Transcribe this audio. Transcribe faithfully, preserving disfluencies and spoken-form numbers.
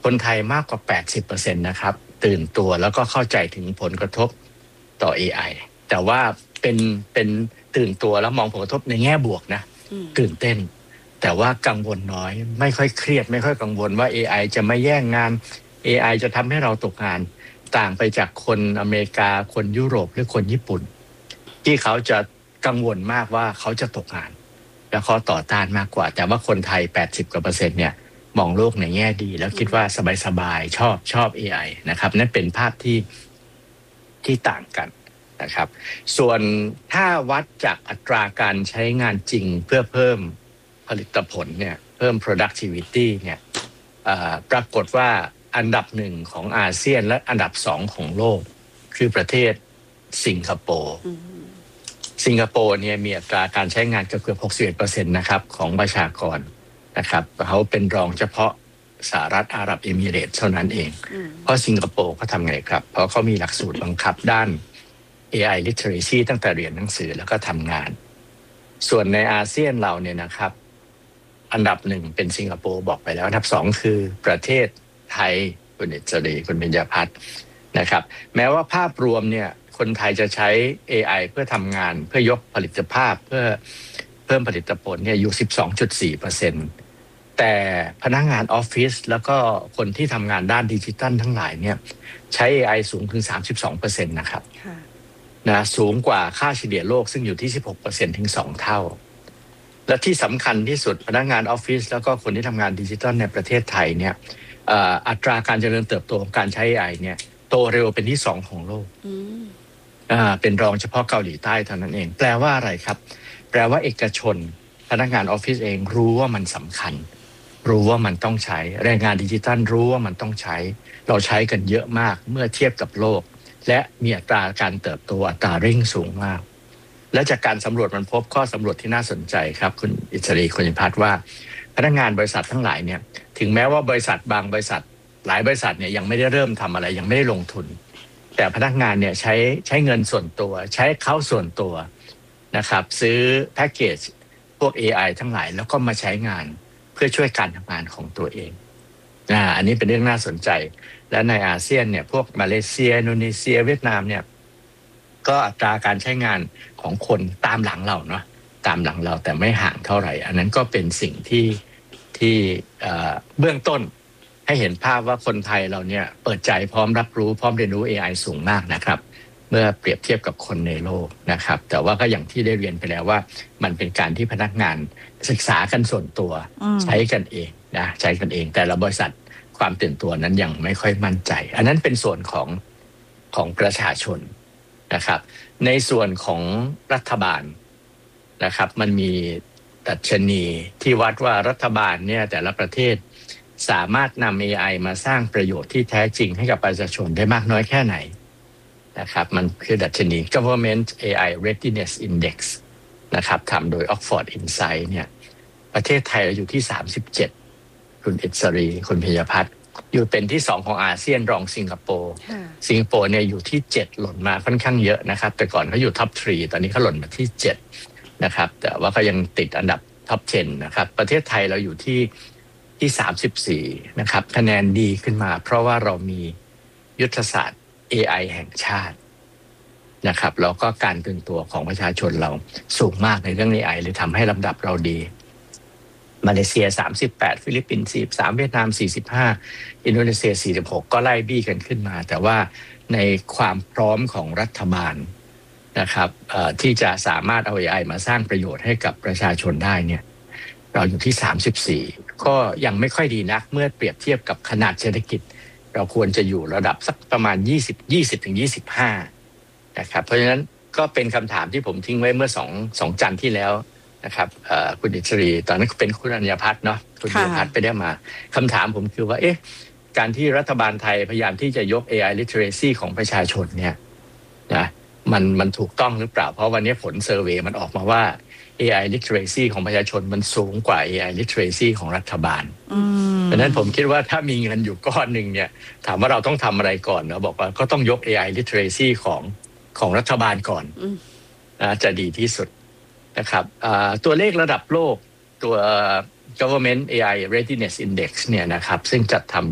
คนไทยมากกว่า แปดสิบเปอร์เซ็นต์ นะครับตื่นตัวแล้วก็เข้าใจถึงผลกระทบต่อ เอ ไอ แต่ว่าเป็นเป็นตื่นตัวแล้วมองผลกระทบในแง่บวกนะตื่นเต้นแต่ว่ากังวลน้อยไม่ค่อยเครียดไม่ค่อยกังวลว่า เอ ไอ จะมาแย่งงาน เอ ไอ จะทำให้เราตกงานต่างไปจากคนอเมริกาคนยุโรปหรือคนญี่ปุ่นที่เขาจะกังวลมากว่าเขาจะตกงานและเขาต่อต้านมากกว่าแต่ว่าคนไทยแปดสิบกว่าเปอร์เซ็นต์เนี่ยมองโลกในแง่ดีแล้วคิดว่าสบายๆชอบชอบ เอ ไอ นะครับนั่นเป็นภาพที่ที่ต่างกันนะครับส่วนถ้าวัดจากอัตราการใช้งานจริงเพื่อเพิ่มผลิตผลเนี่ยเพิ่ม productivity เนี่ยปรากฏว่าอันดับหนึ่งของอาเซียนและอันดับสองของโลกคือประเทศสิงคโปร์สิงคโปร์เนี่ยมีอัตราการใช้งานเกือบ หกสิบเอ็ดเปอร์เซ็นต์ นะครับของประชากรนะครับเขาเป็นรองเฉพาะสหรัฐอาหรับเอมิเรตส์เท่านั้นเองเพราะสิงคโปร์เขาทำไงครับเพราะเขามีหลักสูตรบังคับด้าน เอ ไอ literacy ตั้งแต่เรียนหนังสือแล้วก็ทำงานส่วนในอาเซียนเราเนี่ยนะครับอันดับหนึ่งเป็นสิงคโปร์บอกไปแล้วอันดับสองคือประเทศไทยคุณอิสรีคุณเบญจพัฒน์นะครับแม้ว่าภาพรวมเนี่ยคนไทยจะใช้ เอ ไอ เพื่อทำงานเพื่อยกผลิตภาพเพื่อเพิ่มผลิตผลเนี่ยอยู่ สิบสองจุดสี่เปอร์เซ็นต์ แต่พนักงานออฟฟิศแล้วก็คนที่ทำงานด้านดิจิทัลทั้งหลายเนี่ยใช้ เอ ไอ สูงถึง สามสิบสองเปอร์เซ็นต์ นะครับนะสูงกว่าค่าเฉลี่ยโลกซึ่งอยู่ที่ สิบหกเปอร์เซ็นต์ ถึงสองเท่าและที่สำคัญที่สุดพนักงานออฟฟิศแล้วก็คนที่ทำงานดิจิทัลในประเทศไทยเนี่ยอัตราการเจริญเติบโตของการใช้ เอ ไอ เนี่ยโตเร็วเป็นที่สองของโลกอ่าเป็นรองเฉพาะเกาหลีใต้เท่านั้นเองแปลว่าอะไรครับแปลว่าเอกชนพนักงานออฟฟิศเองรู้ว่ามันสำคัญรู้ว่ามันต้องใช้แรงงานดิจิทัลรู้ว่ามันต้องใช้เราใช้กันเยอะมากเมื่อเทียบกับโลกและมีอัตราการเติบโตอัตราเร่งสูงมากและจากการสำรวจมันพบข้อสำรวจที่น่าสนใจครับคุณอิสรีคุณพัฒน์ว่าพนักงานบริษัททั้งหลายเนี่ยถึงแม้ว่าบริษัทบางบริษัทหลายบริษัทเนี่ยยังไม่ได้เริ่มทำอะไรยังไม่ได้ลงทุนแต่พนักงานเนี่ยใช้ใช้เงินส่วนตัวใช้เขาส่วนตัวนะครับซื้อแพ็กเกจพวก เอ ไอ ทั้งหลายแล้วก็มาใช้งานเพื่อช่วยการทำงานของตัวเองอ่าอันนี้เป็นเรื่องน่าสนใจและในอาเซียนเนี่ยพวกมาเลเซียอินโดนีเซียเวียดนามเนี่ยก็อัตราการใช้งานของคนตามหลังเราเนาะตามหลังเราแต่ไม่ห่างเท่าไหร่อันนั้นก็เป็นสิ่งที่ที่เบื้องต้นให้เห็นภาพว่าคนไทยเราเนี่ยเปิดใจพร้อมรับรู้พร้อมเรียนรู้ เอ ไอ สูงมากนะครับเมื่อเปรียบเทียบกับคนในโลกนะครับแต่ว่าก็อย่างที่ได้เรียนไปแล้วว่ามันเป็นการที่พนักงานศึกษากันส่วนตัวใช้กันเองนะใช้กันเองแต่ละบริษัทความตื่นตัวนั้นยังไม่ค่อยมั่นใจอันนั้นเป็นส่วนของของประชาชนนะครับในส่วนของรัฐบาลนะครับมันมีดัชนีที่วัดว่ารัฐบาลเนี่ยแต่ละประเทศสามารถนำ เอ ไอ มาสร้างประโยชน์ที่แท้จริงให้กับประชาชนได้มากน้อยแค่ไหนนะครับมันคือดัชนี Government เอ ไอ Readiness Index นะครับทำโดย Oxford Insight เนี่ยประเทศไทยเราอยู่ที่สามสิบเจ็ดคุณอิสรีคุณพิยพัฒน์อยู่เป็นที่สองของอาเซียนรองสิงคโปร์สิงคโปร์เนี่ยอยู่ที่เจ็ดหล่นมาค่อนข้างเยอะนะครับแต่ก่อนเขาอยู่ท็อปสามตอนนี้เขาหล่นมาที่เจ็ดนะครับแต่ว่าเขายังติดอันดับท็อปสิบนะครับประเทศไทยเราอยู่ที่ที่สามสิบสี่นะครับคะแนนดีขึ้นมาเพราะว่าเรามียุทธศาสตร์ เอ ไอ แห่งชาตินะครับแล้วก็การตื่นตัวของประชาชนเราสูงมากในเรื่อง เอ ไอ เลยทำให้ลำดับเราดีมาเลเซียสามสิบแปดฟิลิปปินส์สี่สิบสามเวียดนามสี่สิบห้าอินโดนีเซียสี่สิบหกก็ไล่บี้กันขึ้นมาแต่ว่าในความพร้อมของรัฐบาลนะครับที่จะสามารถเอา เอ ไอ มาสร้างประโยชน์ให้กับประชาชนได้เนี่ยเราอยู่ที่สามสิบสี่ก็ยังไม่ค่อยดีนักเมื่อเปรียบเทียบกับขนาดเศรษฐกิจเราควรจะอยู่ระดับสักประมาณยี่สิบ ยี่สิบถึงยี่สิบห้านะครับเพราะฉะนั้นก็เป็นคำถามที่ผมทิ้งไว้เมื่อสอง สองจันทร์ที่แล้วนะครับคุณอิสรีตอนนั้นเป็นคุณอัญญพัฒน์เนาะคุณอัญญพัฒน์ไปได้มาคำถามผมคือว่าเอ๊ะการที่รัฐบาลไทยพยายามที่จะยก เอ ไอ literacy ของประชาชนเนี่ยนะมันมันถูกต้องหรือเปล่าเพราะวันนี้ผลเซอร์เวย์มันออกมาว่า เอ ไอ literacy ของประชาชนมันสูงกว่า เอ ไอ literacy ของรัฐบาลดังนั้นผมคิดว่าถ้ามีเงินอยู่ก้อนหนึ่งเนี่ยถามว่าเราต้องทำอะไรก่อนเราบอกว่าก็ต้องยก เอ ไอ literacy ของของรัฐบาลก่อนนะจะดีที่สุดนะครับตัวเลขระดับโลกตัว Government เอ ไอ Readiness Index เนี่ยนะครับซึ่งจัดทำ